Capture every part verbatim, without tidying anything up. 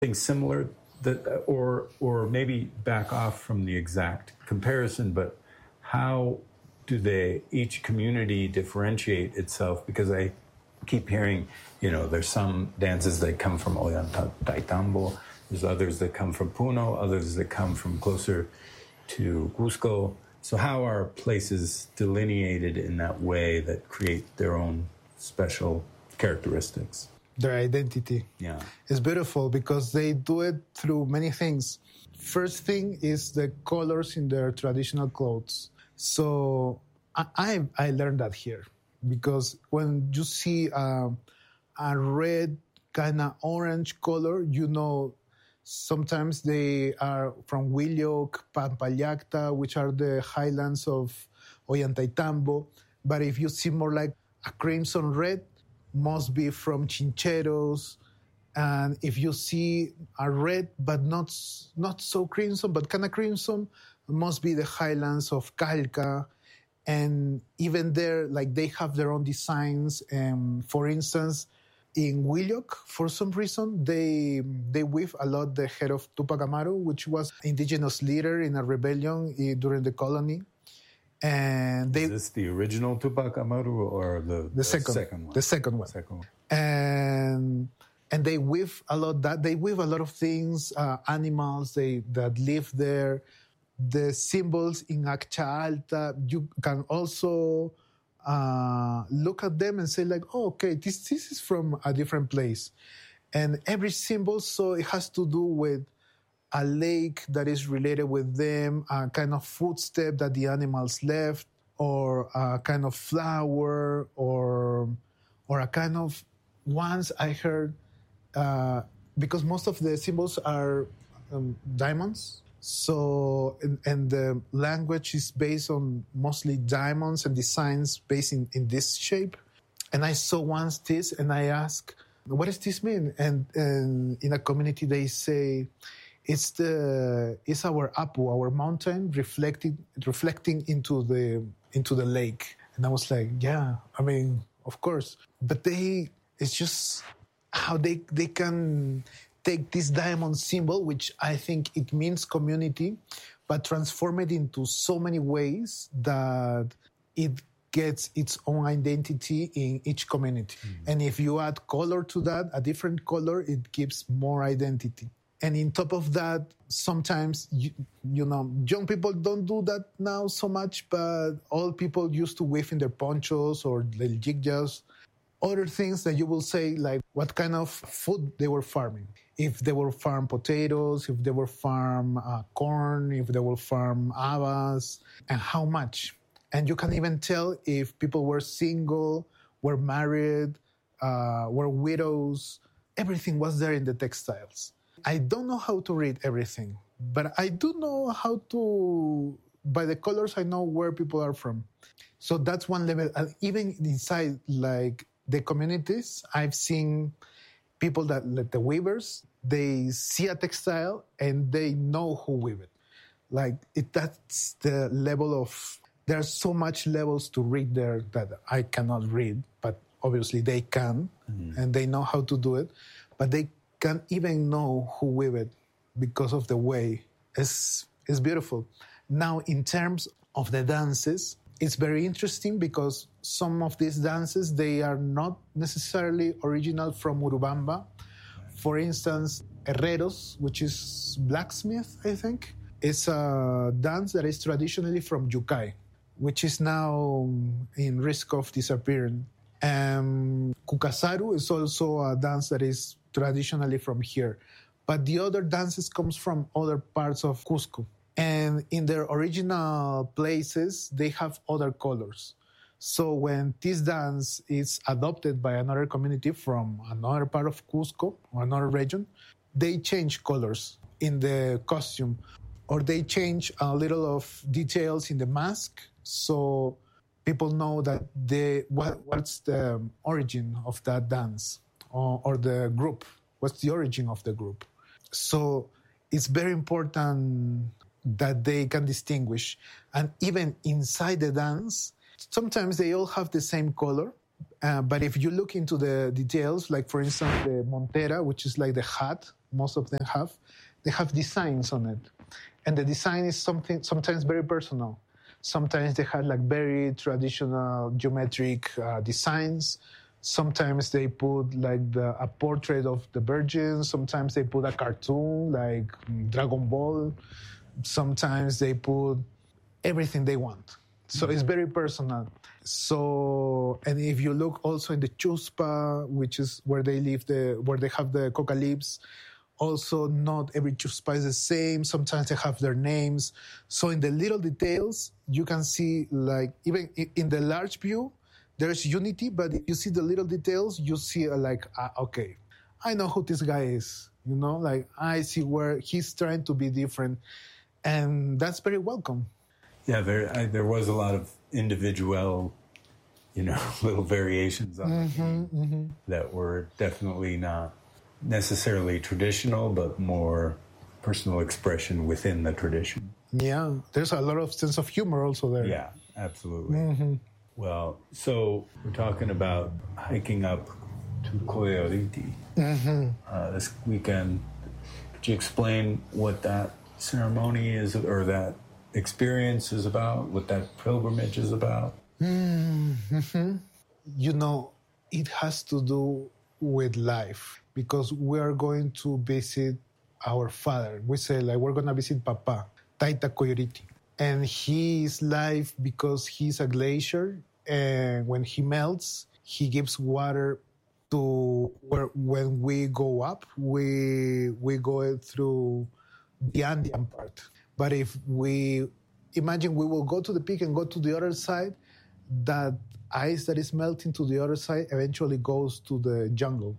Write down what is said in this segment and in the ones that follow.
Things similar that, or or maybe back off from the exact comparison, but how do they, each community, differentiate itself? Because I keep hearing, you know, there's some dances that come from Ollantaytambo, there's others that come from Puno, others that come from closer to Cusco. So how are places delineated in that way that create their own special characteristics? Their identity. Yeah. It's beautiful because they do it through many things. First thing is the colors in their traditional clothes. So I I, I learned that here because when you see uh, a red kind of orange color, you know, sometimes they are from Huilloc, Pampallacta, which are the highlands of Ollantaytambo. But if you see more like a crimson red, must be from Chincheros. And if you see a red, but not not so crimson, but kind of crimson, must be the highlands of Calca. And even there, like they have their own designs. And for instance, in Huilloc, for some reason, they they weave a lot the head of Tupac Amaru, which was indigenous leader in a rebellion during the colony. And they, is this the original Tupac Amaru or the, the, the second, second one? The second one. Second one. And and they weave a lot that they weave a lot of things, uh, animals they that live there. The symbols in Accha Alta, you can also uh, look at them and say like, oh, okay, this this is from a different place. And every symbol, so it has to do with a lake that is related with them, a kind of footstep that the animals left, or a kind of flower, or or a kind of, once I heard, uh, because most of the symbols are um, diamonds, so, and, and the language is based on mostly diamonds and designs based in, in this shape. And I saw once this, and I asked, what does this mean? And, and in a community, they say, it's the it's our Apu, our mountain, reflecting reflecting into the into the lake. And I was like, yeah, I mean, of course. But they, it's just how they they can take this diamond symbol, which I think it means community, but transform it into so many ways that it gets its own identity in each community. Mm-hmm. And if you add color to that, a different color, it gives more identity. And in top of that, sometimes, you, you know, young people don't do that now so much, but old people used to weave in their ponchos or the jigjas. Other things that you will say, like what kind of food they were farming. If they were farm potatoes, if they were farm uh, corn, if they were farm habas, and how much. And you can even tell if people were single, were married, uh, were widows. Everything was there in the textiles. I don't know how to read everything, but I do know how to, by the colors, I know where people are from. So that's one level. And even inside, like the communities, I've seen people that, like the weavers, they see a textile and they know who weave it. Like it, that's the level of, there's so much levels to read there that I cannot read, but obviously they can, mm-hmm. and they know how to do it, but they can even know who weave it because of the way. It's, it's beautiful. Now, in terms of the dances, it's very interesting because some of these dances, they are not necessarily original from Urubamba. For instance, Herreros, which is blacksmith, I think, is a dance that is traditionally from Yucay, which is now in risk of disappearing. Um, Cucasaru is also a dance that is traditionally from here. But the other dances comes from other parts of Cusco. And in their original places, they have other colors. So when this dance is adopted by another community from another part of Cusco or another region, they change colors in the costume, or they change a little of details in the mask, so people know that they what, what's the origin of that dance, or, or the group, what's the origin of the group. So it's very important that they can distinguish. And even inside the dance, sometimes they all have the same color, uh, but if you look into the details, like for instance the montera, which is like the hat most of them have, they have designs on it. And the design is something sometimes very personal. Sometimes they have like very traditional geometric uh, designs. Sometimes they put like the, a portrait of the Virgin. Sometimes they put a cartoon like Dragon Ball. Sometimes they put everything they want. So it's very personal. So, and if you look also in the chuspa, which is where they live, the where they have the coca leaves, also not every chuspa is the same. Sometimes they have their names. So in the little details, you can see like, even in the large view, there's unity, but if you see the little details, you see uh, like, uh, okay, I know who this guy is, you know, like I see where he's trying to be different. And that's very welcome. Yeah, there, I, there was a lot of individual, you know, little variations on mm-hmm, it mm-hmm. that were definitely not necessarily traditional, but more personal expression within the tradition. Yeah, there's a lot of sense of humor also there. Yeah, absolutely. Mm-hmm. Well, so we're talking about hiking up to Koyoriti mm-hmm. uh, this weekend. Could you explain what that ceremony is, or that experience is about, what that pilgrimage is about? Mm-hmm. You know, it has to do with life, because we are going to visit our father. We say, like, we're going to visit Papa, Taita Koyoriti. And he is life because he's a glacier, and when he melts, he gives water to where when we go up, we we go through the Andean part. But if we imagine we will go to the peak and go to the other side, that ice that is melting to the other side eventually goes to the jungle.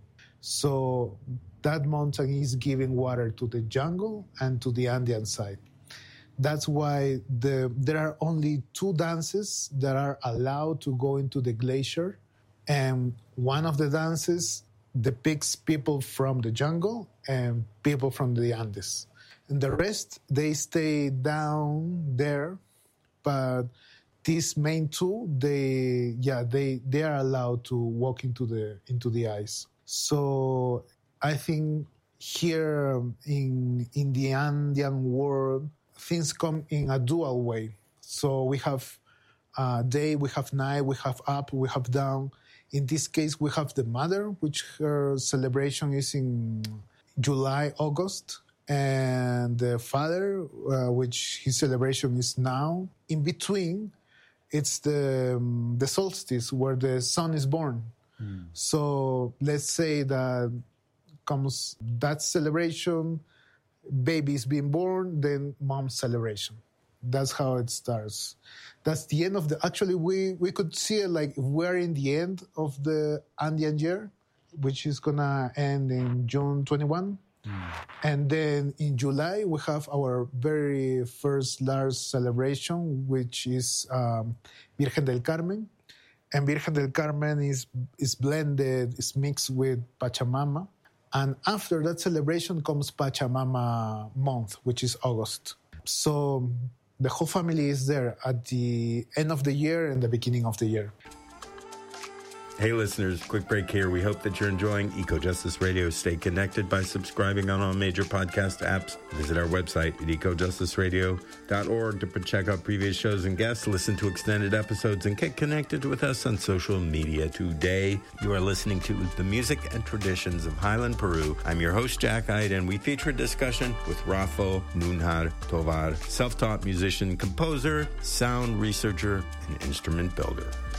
So that mountain is giving water to the jungle and to the Andean side. That's why the, there are only two dances that are allowed to go into the glacier. And one of the dances depicts people from the jungle and people from the Andes. And the rest, they stay down there. But these main two, they yeah, they, they are allowed to walk into the into the ice. So I think here in in the Andean world, things come in a dual way. So we have uh, day, we have night, we have up, we have down. In this case, we have the mother, which her celebration is in July, August. And the father, uh, which his celebration is now. In between, it's the um, the solstice, where the sun is born. Mm. So let's say that comes that celebration, baby is being born, then mom's celebration. That's how it starts. That's the end of the... Actually, we, we could see it like we're in the end of the Andean year, which is going to end in June twenty-first. Mm. And then in July, we have our very first large celebration, which is um, Virgen del Carmen. And Virgen del Carmen is, is blended, is mixed with Pachamama. And after that celebration comes Pachamama month, which is August. So the whole family is there at the end of the year and the beginning of the year. Hey listeners, quick break here. We hope that you're enjoying Eco Justice Radio. Stay connected by subscribing on all major podcast apps. Visit our website at eco justice radio dot org to check out previous shows and guests, listen to extended episodes, and get connected with us on social media. Today, you are listening to The Music and Traditions of Highland Peru. I'm your host, Jack Ide, and we feature a discussion with Rafael Nunhar Tovar, self-taught musician, composer, sound researcher, and instrument builder.